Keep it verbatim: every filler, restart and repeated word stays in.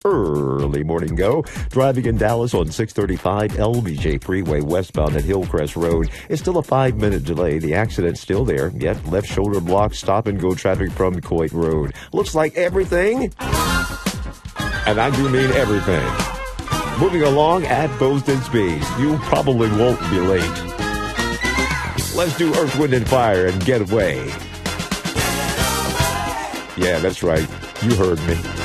Early morning go. Driving in Dallas on six thirty-five L B J Freeway westbound at Hillcrest Road. It's still a five-minute delay. The accident's still there, yet left shoulder block stop-and-go traffic from Coit Road. Looks like everything, and I do mean everything. Moving along at Bozeman speeds. You probably won't be late. Let's do Earth, Wind, and Fire and get away. Yeah, that's right. You heard me.